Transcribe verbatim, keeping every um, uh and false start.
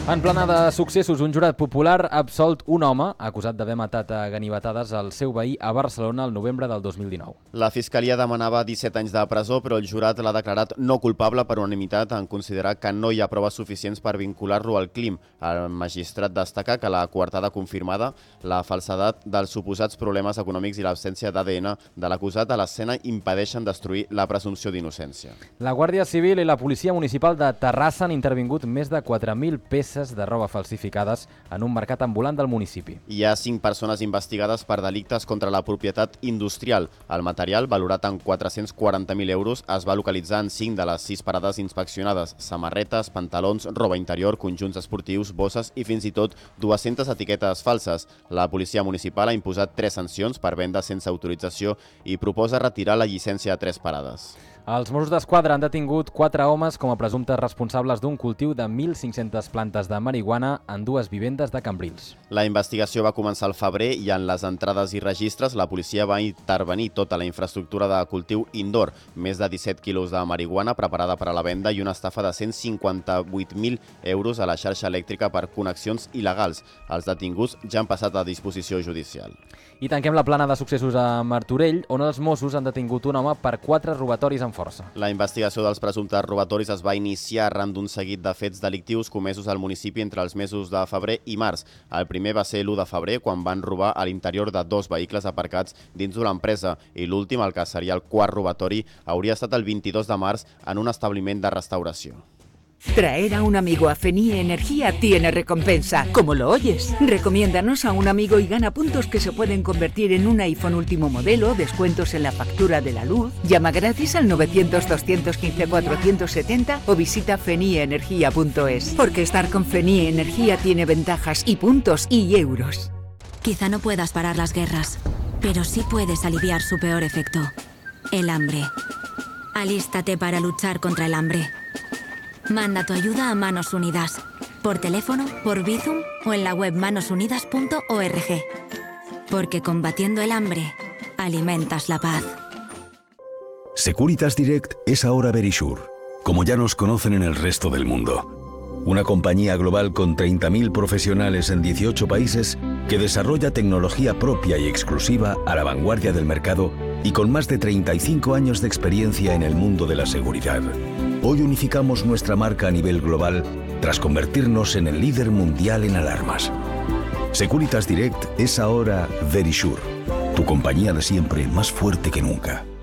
En plana de successos, un jurat popular ha absolt un home acusat d'haver matat a ganivetades el seu veí a Barcelona el novembre del dos mil dinou. La Fiscalia demanava disset anys de presó, però el jurat l'ha declarat no culpable per unanimitat en considerar que no hi ha proves suficients per vincular-lo al crim. El magistrat destaca que la coartada confirmada, la falsedat dels suposats problemes econòmics i l'absència d'A D N de l'acusat a l'escena impedeixen destruir la presumpció d'innocència. La Guàrdia Civil i la Policia Municipal de Terrassa han intervingut més de quatre mil peces de roba falsificades en un mercat ambulant del municipi. Hi ha cinc persones investigades per delictes contra la propietat industrial. El material, valorat en quatre-cents quaranta mil euros, es va localitzar en cinc de les sis parades inspeccionades: samarretes, pantalons, roba interior, conjunts esportius, bosses i fins i tot dues-centes etiquetes falses. La policia municipal ha imposat tres sancions per venda sense autorització i proposa retirar la llicència a tres parades. Els Mossos d'Esquadra han detingut quatre homes com a presumptes responsables d'un cultiu de mil cinc-centes plantes de marihuana en dues vivendes de Cambrils. La investigació va començar al febrer i en les entrades i registres la policia va intervenir tota la infraestructura de cultiu indoor, més de disset quilos de marihuana preparada per a la venda i una estafa de cent cinquanta-vuit mil euros a la xarxa elèctrica per connexions il·legals. Els detinguts ja han passat a disposició judicial. I tanquem la plana de successos a Martorell, on els Mossos han detingut un home per quatre robatoris amb força. La investigació dels presumptes robatoris es va iniciar arran d'un seguit de fets delictius comesos al municipi entre els mesos de febrer i març. El primer va ser l'u de febrer, quan van robar a l'interior de dos vehicles aparcats dins d'una empresa, i l'últim, el que seria el quart robatori, hauria estat el vint-i-dos de març en un establiment de restauració. Traer a un amigo a Fenie Energía tiene recompensa, como lo oyes. Recomiéndanos a un amigo y gana puntos que se pueden convertir en un iPhone último modelo, descuentos en la factura de la luz. Llama gratis al novecientos, doscientos quince, cuatrocientos setenta o visita fenie energía punto es. Porque estar con Fenie Energía tiene ventajas y puntos y euros. Quizá no puedas parar las guerras, pero sí puedes aliviar su peor efecto, el hambre. Alístate para luchar contra el hambre. Manda tu ayuda a Manos Unidas, por teléfono, por Bizum o en la web manos unidas punto org. Porque combatiendo el hambre, alimentas la paz. Securitas Direct es ahora Verisure, como ya nos conocen en el resto del mundo. Una compañía global con treinta mil profesionales en dieciocho países que desarrolla tecnología propia y exclusiva a la vanguardia del mercado y con más de treinta y cinco años de experiencia en el mundo de la seguridad. Hoy unificamos nuestra marca a nivel global tras convertirnos en el líder mundial en alarmas. Securitas Direct es ahora Verisure, tu compañía de siempre más fuerte que nunca.